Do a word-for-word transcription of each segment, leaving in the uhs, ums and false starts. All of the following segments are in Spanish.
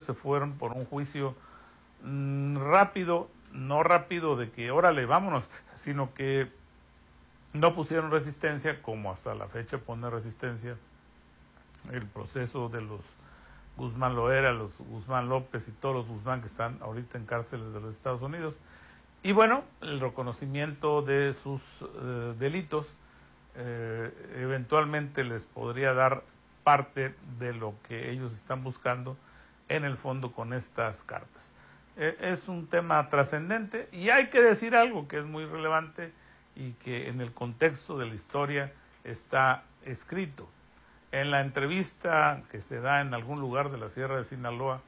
se fueron por un juicio mmm, rápido, no rápido de que órale, vámonos, sino que no pusieron resistencia, como hasta la fecha pone resistencia el proceso de los Guzmán Loera, los Guzmán López y todos los Guzmán que están ahorita en cárceles de los Estados Unidos. Y bueno, el reconocimiento de sus eh, delitos eh, eventualmente les podría dar parte de lo que ellos están buscando en el fondo con estas cartas. Eh, es un tema trascendente y hay que decir algo que es muy relevante y que en el contexto de la historia está escrito. En la entrevista que se da en algún lugar de la Sierra de Sinaloa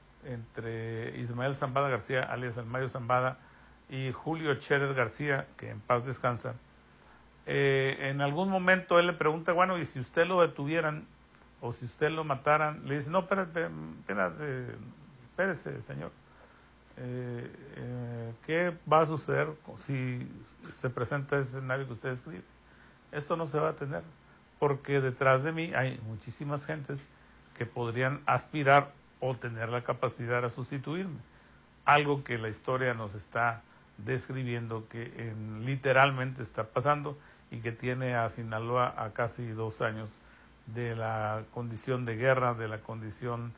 entre Ismael Zambada García, alias El Mayo Zambada, y Julio Scherer García, que en paz descansa, eh, en algún momento él le pregunta, bueno, y si usted lo detuvieran o si usted lo mataran, le dice, no, espérate, espérate, espérese, señor. Eh, eh, ¿Qué va a suceder si se presenta ese escenario que usted escribe? Esto no se va a tener, porque detrás de mí hay muchísimas gentes que podrían aspirar o tener la capacidad de sustituirme. Algo que la historia nos está describiendo, que en, literalmente está pasando y que tiene a Sinaloa a casi dos años de la condición de guerra, de la condición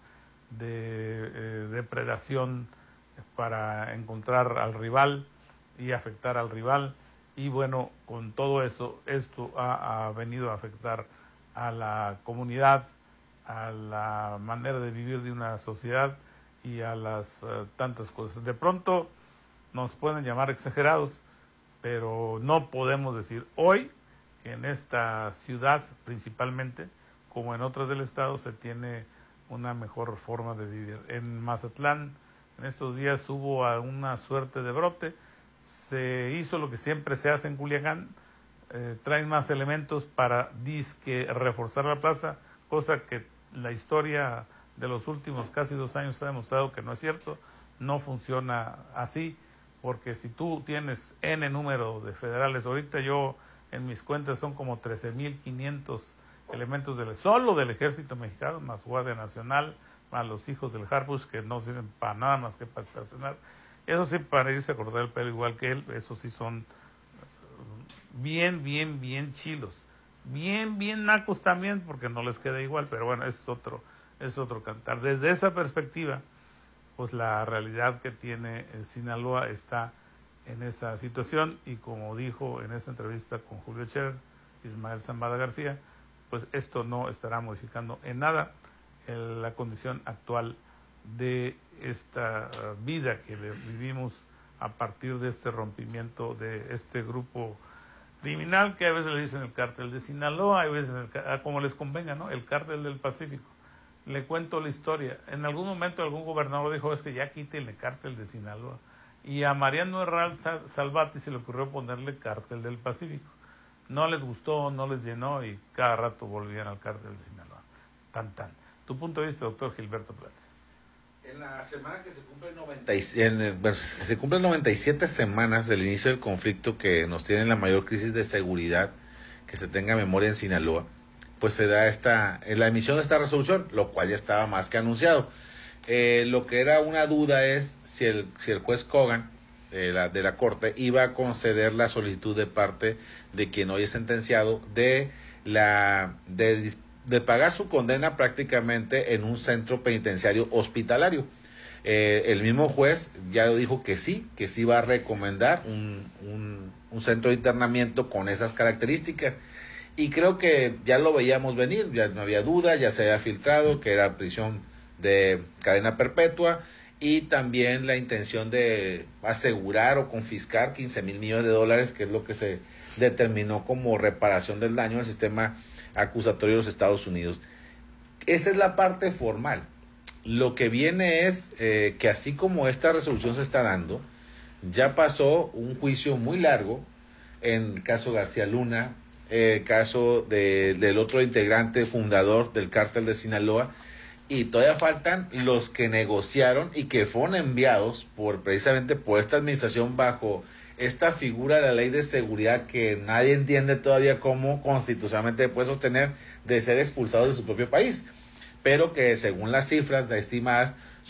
de eh, depredación para encontrar al rival y afectar al rival. Y bueno, con todo eso, esto ha, ha venido a afectar a la comunidad, a la manera de vivir de una sociedad y a las uh, tantas cosas. De pronto nos pueden llamar exagerados, pero no podemos decir hoy que en esta ciudad principalmente, como en otras del estado, se tiene una mejor forma de vivir. En Mazatlán, en estos días hubo una suerte de brote, se hizo lo que siempre se hace en Culiacán, eh, traen más elementos para disque reforzar la plaza, cosa que la historia de los últimos casi dos años ha demostrado que no es cierto, no funciona así, porque si tú tienes N número de federales, ahorita yo en mis cuentas son como trece mil quinientos elementos del, solo del ejército mexicano, más Guardia Nacional, más los hijos del Harbush, que no sirven para nada más que para estacionar. Eso sí, para irse a cortar el pelo igual que él, esos sí son bien, bien, bien chilos. Bien, bien nacos también, porque no les queda igual, pero bueno, ese es otro, es otro cantar. Desde esa perspectiva, pues la realidad que tiene Sinaloa está en esa situación, y como dijo en esa entrevista con Julio Scherer, Ismael Zambada García, pues esto no estará modificando en nada en la condición actual de esta vida que vivimos a partir de este rompimiento de este grupo criminal que a veces le dicen el cártel de Sinaloa, a veces el, como les convenga, ¿no? El cártel del Pacífico. Le cuento la historia. En algún momento algún gobernador dijo, es que ya quítenle cártel de Sinaloa. Y a Mariano Herral Salvati se le ocurrió ponerle cártel del Pacífico. No les gustó, no les llenó y cada rato volvían al cártel de Sinaloa. Tan, tan. Tu punto de vista, doctor Gilberto Plata. En la semana que se cumplen noventa y, en, bueno, se cumplen noventa y siete semanas del inicio del conflicto que nos tiene la mayor crisis de seguridad que se tenga memoria en Sinaloa, pues se da esta la emisión de esta resolución, lo cual ya estaba más que anunciado. Eh, lo que era una duda es si el si el juez Kogan eh, la, de la Corte iba a conceder la solicitud de parte de quien hoy es sentenciado de la de de pagar su condena prácticamente en un centro penitenciario hospitalario. Eh, el mismo juez ya dijo que sí, que sí va a recomendar un, un, un centro de internamiento con esas características. Y creo que ya lo veíamos venir, ya no había duda, ya se había filtrado que era prisión de cadena perpetua y también la intención de asegurar o confiscar quince mil millones de dólares, que es lo que se determinó como reparación del daño al sistema acusatorio de los Estados Unidos. Esa es la parte formal. Lo que viene es eh, que así como esta resolución se está dando, ya pasó un juicio muy largo en el caso García Luna, el eh, caso de, del otro integrante fundador del cártel de Sinaloa, y todavía faltan los que negociaron y que fueron enviados por precisamente por esta administración bajo esta figura de la ley de seguridad que nadie entiende todavía cómo constitucionalmente puede sostener de ser expulsados de su propio país, pero que según las cifras estimadas